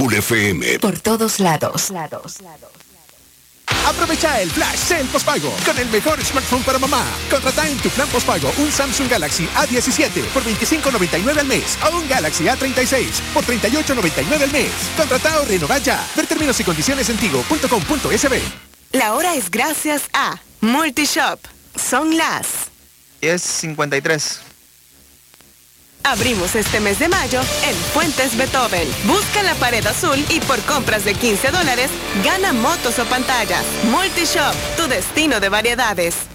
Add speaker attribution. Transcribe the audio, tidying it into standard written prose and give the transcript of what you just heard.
Speaker 1: Cool FM.
Speaker 2: Por todos lados.
Speaker 3: Aprovecha el flash sale postpago con el mejor smartphone para mamá. Contrata en tu plan postpago un Samsung Galaxy A17 por $25.99 al mes o un Galaxy A36 por $38.99 al mes. Contrata o renova ya. Ver términos y condiciones en tigo.com.sb.
Speaker 4: La hora es gracias a Multishop. Son las
Speaker 5: 10:53.
Speaker 4: Abrimos este mes de mayo en Fuentes Beethoven. Busca la pared azul y por compras de $15, gana motos o pantallas. Multishop, tu destino de variedades.